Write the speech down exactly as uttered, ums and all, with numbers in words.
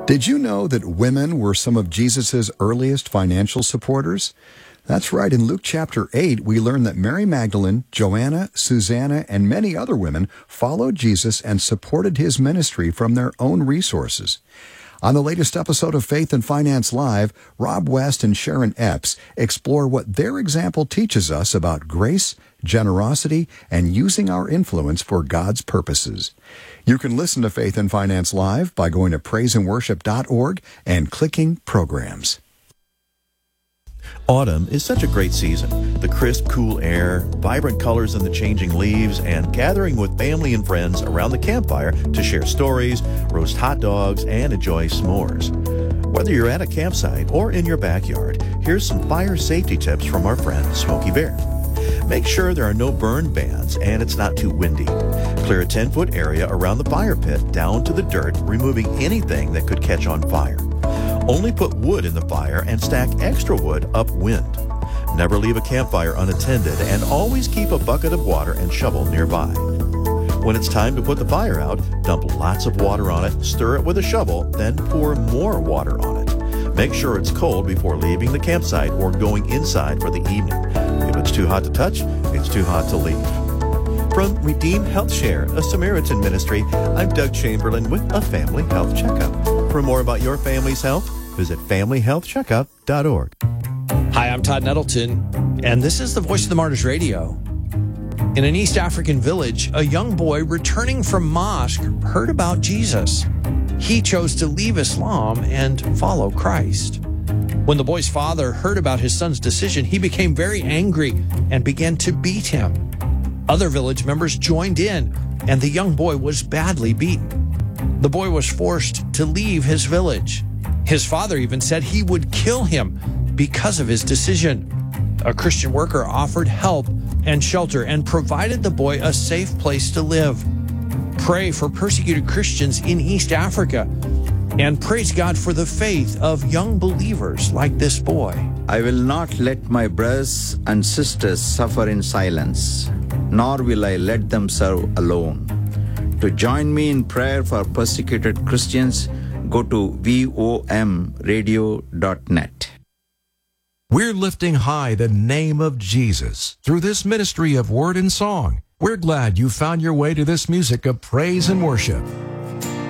Did you know that women were some of Jesus' earliest financial supporters? That's right. In Luke chapter eight, we learn that Mary Magdalene, Joanna, Susanna, and many other women followed Jesus and supported his ministry from their own resources. On the latest episode of Faith and Finance Live, Rob West and Sharon Epps explore what their example teaches us about grace, generosity, and using our influence for God's purposes. You can listen to Faith and Finance Live by going to praise and worship dot org and clicking Programs. Autumn is such a great season. The crisp, cool air, vibrant colors in the changing leaves, and gathering with family and friends around the campfire to share stories, roast hot dogs, and enjoy s'mores. Whether you're at a campsite or in your backyard, here's some fire safety tips from our friend Smokey Bear. Make sure there are no burn bans and it's not too windy. Clear a ten-foot area around the fire pit down to the dirt, removing anything that could catch on fire. Only put wood in the fire and stack extra wood upwind. Never leave a campfire unattended, and always keep a bucket of water and shovel nearby. When it's time to put the fire out, dump lots of water on it, stir it with a shovel, then pour more water on it. Make sure it's cold before leaving the campsite or going inside for the evening. If it's too hot to touch, it's too hot to leave. From Redeemed Health Share, a Samaritan ministry, I'm Doug Chamberlain with a Family Health Checkup. For more about your family's health, visit family health checkup dot org. Hi, I'm Todd Nettleton, and this is the Voice of the Martyrs Radio. In an East African village, a young boy returning from mosque heard about Jesus. He chose to leave Islam and follow Christ. When the boy's father heard about his son's decision, he became very angry and began to beat him. Other village members joined in, and the young boy was badly beaten. The boy was forced to leave his village. His father even said he would kill him because of his decision. A Christian worker offered help and shelter and provided the boy a safe place to live. Pray for persecuted Christians in East Africa and praise God for the faith of young believers like this boy. I will not let my brothers and sisters suffer in silence, nor will I let them serve alone. To join me in prayer for persecuted Christians, go to vom radio dot net. We're lifting high the name of Jesus through this ministry of word and song. We're glad you found your way to this music of praise and worship.